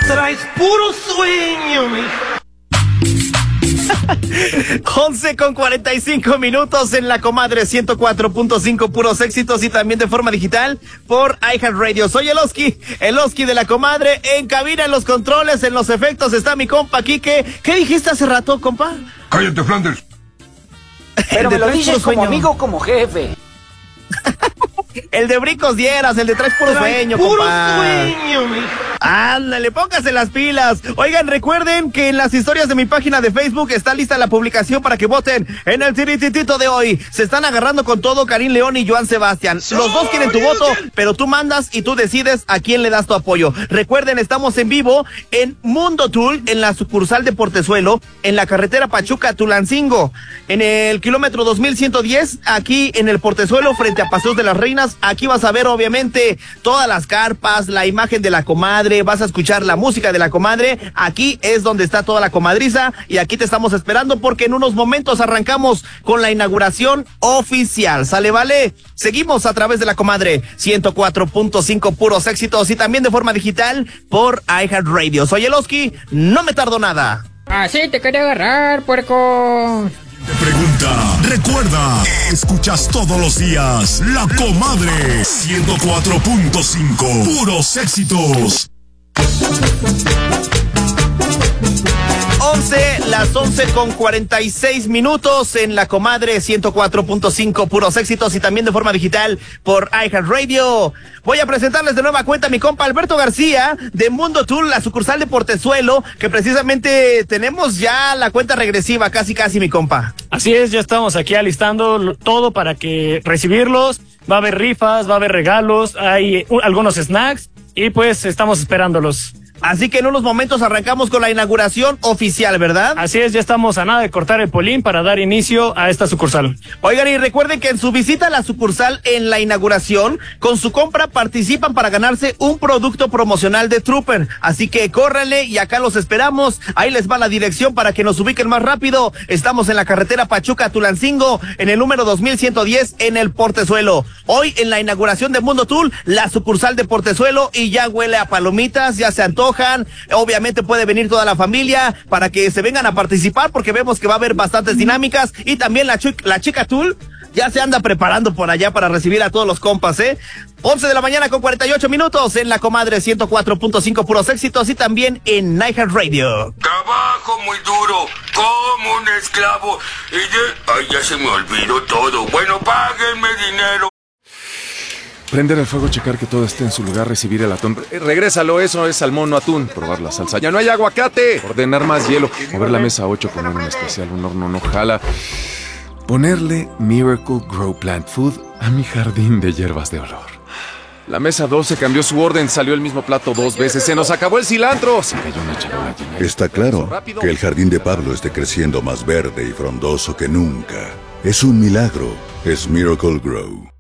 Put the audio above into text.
Traes puro sueño, mi. 11:45 en La Comadre 104.5, puros éxitos y también de forma digital por iHeartRadio. Soy el Oski de La Comadre. En cabina, en los controles, en los efectos está mi compa Quique. ¿Qué dijiste hace rato, compa? Cállate, Flanders. Pero me lo dices como amigo o como jefe. El de Bricos Dieras, el de Traes puro sueño, puro compa. sueño, mi. Ándale, póngase las pilas. Oigan, recuerden que en las historias de mi página de Facebook está lista la publicación para que voten en el tirititito de hoy. Se están agarrando con todo Karim León y Joan Sebastián. Los dos quieren tu voto, pero tú mandas y tú decides a quién le das tu apoyo. Recuerden, estamos en vivo en Mundo Tool, en la sucursal de Portezuelo, en la carretera Pachuca-Tulancingo, en el kilómetro 2110, aquí en el Portezuelo, frente a Paseos de las Reinas. Aquí vas a ver, obviamente, todas las carpas, la imagen de la comadre, vas a escuchar la música de la comadre. Aquí es donde está toda la comadriza y aquí te estamos esperando porque en unos momentos arrancamos con la inauguración oficial. ¿Sale, vale? Seguimos a través de La Comadre 104.5, puros éxitos y también de forma digital por iHeartRadio. Soy el Oski, no me tardo nada. Así te quería agarrar, puerco. Te pregunta, recuerda, escuchas todos los días La Comadre 104.5, puros éxitos. Las 11:46 en La Comadre 104.5, puros éxitos y también de forma digital por iHeartRadio. Voy a presentarles de nueva cuenta a mi compa Alberto García de Mundo Tour, la sucursal de Portezuelo, que precisamente tenemos ya la cuenta regresiva, casi mi compa. Así es, ya estamos aquí alistando todo para que recibirlos. Va a haber rifas, va a haber regalos, hay algunos snacks y pues estamos esperándolos. Así que en unos momentos arrancamos con la inauguración oficial, ¿verdad? Así es, ya estamos a nada de cortar el polín para dar inicio a esta sucursal. Oigan, y recuerden que en su visita a la sucursal en la inauguración, con su compra participan para ganarse un producto promocional de Trooper. Así que córranle y acá los esperamos. Ahí les va la dirección para que nos ubiquen más rápido. Estamos en la carretera Pachuca-Tulancingo, en el número 2110, en el Portezuelo. Hoy en la inauguración de Mundo Tool, la sucursal de Portezuelo, y ya huele a palomitas, ya se antojan. Obviamente puede venir toda la familia para que se vengan a participar porque vemos que va a haber bastantes dinámicas y también la chica Tool ya se anda preparando por allá para recibir a todos los compas, 11 de la mañana con 48 minutos en La Comadre 104.5, puros éxitos y también en iHeartRadio. Trabajo muy duro, como un esclavo Ay, ya se me olvidó todo. Bueno, páguenme dinero. Prender el fuego, checar que todo esté en su lugar, recibir el atún. Regrésalo, eso es salmón, no atún. Probar la salsa. ¡Ya no hay aguacate! Ordenar más hielo. Mover la mesa 8, poner un especial, un horno no jala. Ponerle Miracle Grow Plant Food a mi jardín de hierbas de olor. La mesa 12 cambió su orden, salió el mismo plato 2 veces. ¡Se nos acabó el cilantro! Se cayó una charola llena. Está claro que el jardín de Pablo esté creciendo más verde y frondoso que nunca. Es un milagro. Es Miracle Grow.